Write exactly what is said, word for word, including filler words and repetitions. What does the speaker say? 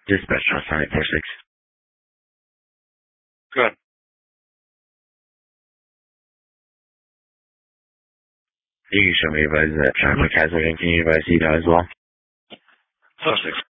Dispatch on Sonic four six. Good. You can show me your advice that John McCaslin and can you advise you as well? four six.